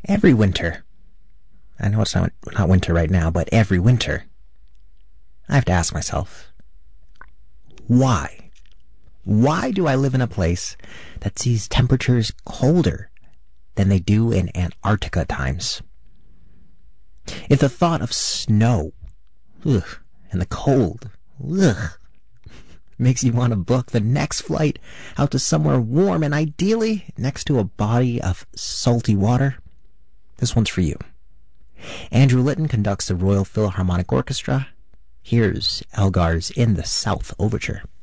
Every winter, I know it's not winter right now, but every winter, I have to ask myself, why? Why do I live in a place that sees temperatures colder than they do in Antarctica times? If the thought of snow, and the cold, makes you want to book the next flight out to somewhere warm and ideally next to a body of salty water, this one's for you. Andrew Litton conducts the Royal Philharmonic Orchestra. Here's Elgar's In the South Overture.